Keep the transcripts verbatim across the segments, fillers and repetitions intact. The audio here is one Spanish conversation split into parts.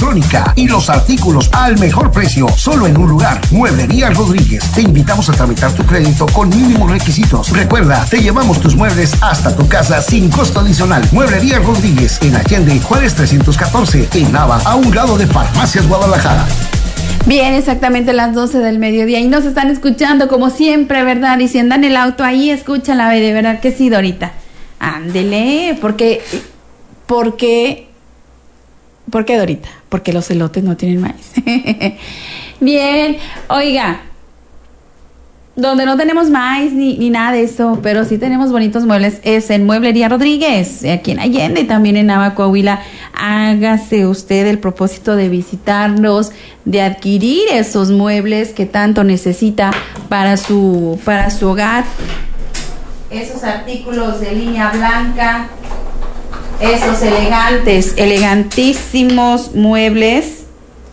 electrónica y los artículos al mejor precio, solo en un lugar. Mueblería Rodríguez. Te invitamos a tramitar tu crédito con mínimos requisitos. Recuerda, te llevamos tus muebles hasta tu casa sin costo adicional. Mueblería Rodríguez, en Allende, Juárez trescientos catorce, en Nava, a un lado de Farmacias Guadalajara. Bien, exactamente las doce del mediodía y nos están escuchando como siempre, ¿verdad? Y si andan en el auto ahí, escúchala, de verdad que sí, Dorita. Ándele, porque, porque, ¿por qué, Dorita? Porque los elotes no tienen maíz. Bien, oiga, donde no tenemos maíz ni, ni nada de eso, pero sí tenemos bonitos muebles, es en Mueblería Rodríguez, aquí en Allende y también en Nava, Coahuila. Hágase usted el propósito de visitarnos, de adquirir esos muebles que tanto necesita para su, para su hogar. Esos artículos de línea blanca, esos elegantes, elegantísimos muebles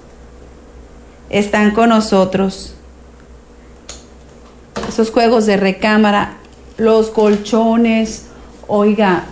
están con nosotros. Esos juegos de recámara, los colchones, oiga,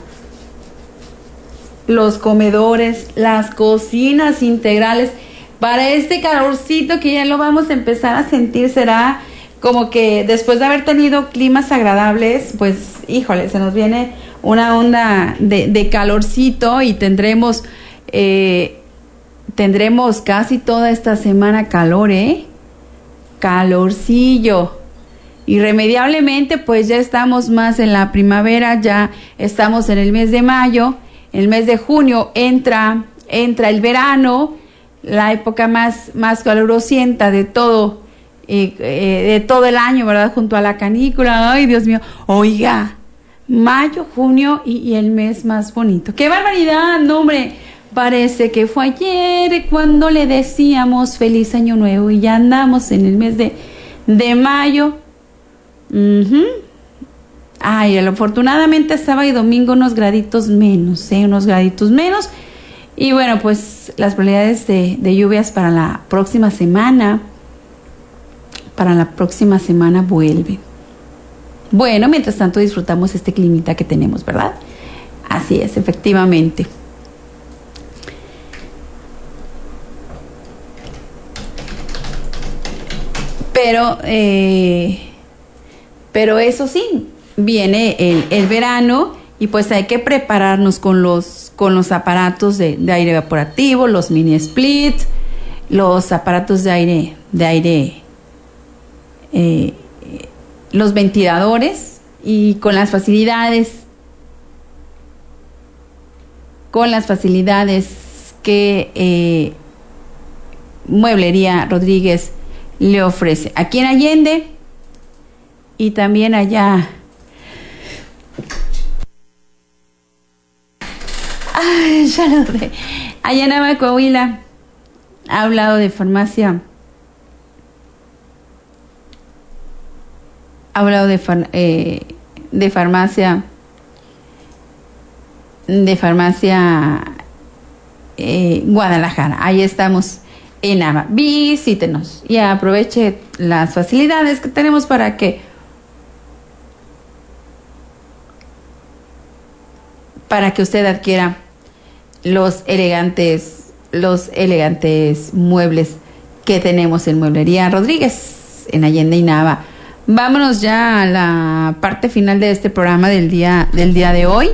los comedores, las cocinas integrales. Para este calorcito que ya lo vamos a empezar a sentir, será como que después de haber tenido climas agradables, pues, híjole, se nos viene una onda de, de calorcito y tendremos, eh, tendremos casi toda esta semana calor, ¿eh? Calorcillo. Irremediablemente, pues ya estamos más en la primavera, ya estamos en el mes de mayo, en el mes de junio entra, entra el verano, la época más, más calurosienta de todo, eh, eh, de todo el año, ¿verdad? Junto a la canícula. Ay, Dios mío, oiga, mayo, junio y, y el mes más bonito. ¡Qué barbaridad, no, hombre! Parece que fue ayer cuando le decíamos feliz año nuevo y ya andamos en el mes de, de mayo. Uh-huh. Ay, afortunadamente sábado y domingo unos graditos menos, ¿eh? Unos graditos menos. Y bueno, pues las probabilidades de, de lluvias para la próxima semana, para la próxima semana vuelven. Bueno, mientras tanto disfrutamos este climita que tenemos, ¿verdad? Así es, efectivamente. Pero, eh... Pero eso sí, viene el, el verano y pues hay que prepararnos con los, con los aparatos de, de aire evaporativo, los mini splits, los aparatos de aire, de aire, eh, los ventiladores y con las facilidades, con las facilidades que eh, Mueblería Rodríguez le ofrece. Aquí en Allende y también allá. Ay, ya lo sé. Allá en Nava, Coahuila, ha hablado de farmacia. Ha hablado de, far, eh, de farmacia. De farmacia eh, Guadalajara. Ahí estamos en Nava. Visítenos y aproveche las facilidades que tenemos para que para que usted adquiera los elegantes, los elegantes muebles que tenemos en Mueblería Rodríguez, en Allende y Nava. Vámonos ya a la parte final de este programa del día, del día de hoy.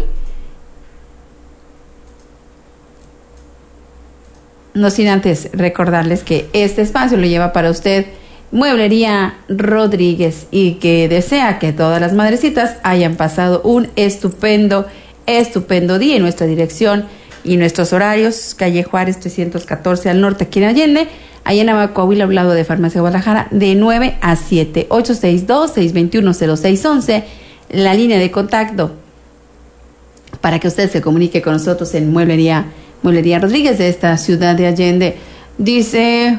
No sin antes recordarles que este espacio lo lleva para usted Mueblería Rodríguez y que desea que todas las madrecitas hayan pasado un estupendo Estupendo día en nuestra dirección y nuestros horarios: calle Juárez trescientos catorce al norte, aquí en Allende. Allá en Nava, Coahuila, hablado de Farmacia Guadalajara, de nueve a siete. Ocho seis dos, seis dos uno, cero seis once, la línea de contacto para que usted se comunique con nosotros en Mueblería, Mueblería Rodríguez de esta ciudad de Allende. Dice,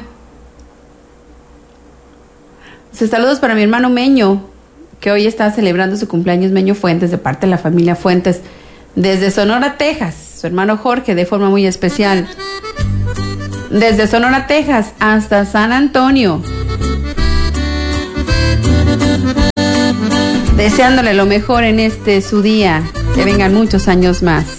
dice saludos para mi hermano Meño, que hoy está celebrando su cumpleaños, Meño Fuentes, de parte de la familia Fuentes, desde Sonora, Texas. Su hermano Jorge, de forma muy especial, desde Sonora, Texas, hasta San Antonio, deseándole lo mejor en este su día, que vengan muchos años más.